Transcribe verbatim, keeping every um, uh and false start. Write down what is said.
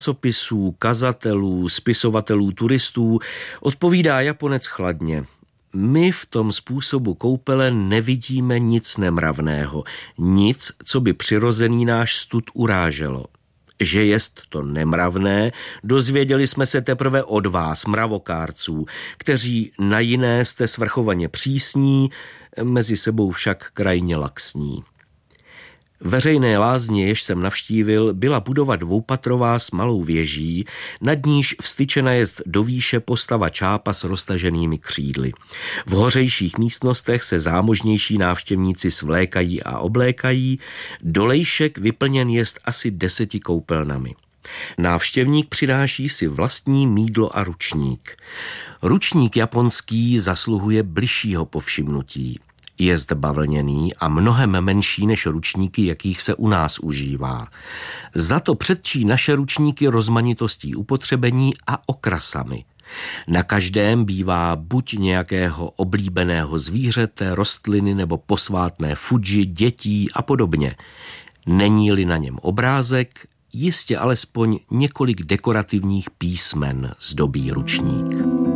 časopisů, kazatelů, spisovatelů, turistů, odpovídá Japonec chladně. My v tom způsobu koupele nevidíme nic nemravného, nic, co by přirozený náš stud uráželo. Že jest to nemravné, dozvěděli jsme se teprve od vás, mravokárců, kteří na jiné jste svrchovaně přísní, mezi sebou však krajně laxní. Veřejné lázně, jež jsem navštívil, byla budova dvoupatrová s malou věží, nad níž vstyčena jest do výše postava čápa s roztaženými křídly. V hořejších místnostech se zámožnější návštěvníci svlékají a oblékají, dolejšek vyplněn jest asi deseti koupelnami. Návštěvník přináší si vlastní mýdlo a ručník. Ručník japonský zasluhuje bližšího povšimnutí. Jest bavlněný a mnohem menší než ručníky, jakých se u nás užívá. Za to předčí naše ručníky rozmanitostí upotřebení a okrasami. Na každém bývá buď nějakého oblíbeného zvířete, rostliny nebo posvátné Fuji, dětí a podobně. Není-li na něm obrázek, jistě alespoň několik dekorativních písmen zdobí ručník.